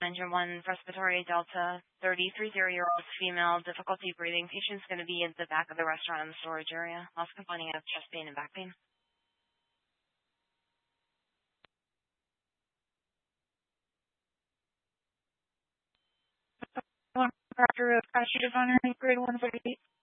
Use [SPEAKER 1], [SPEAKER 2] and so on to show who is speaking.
[SPEAKER 1] Engine 1 respiratory Delta 3030-year-old female, difficulty breathing. Patient's going to be in the back of the restaurant in the storage area. Also complaining of chest pain and back pain.
[SPEAKER 2] Fracture of fascia designer, grade 1 of 8.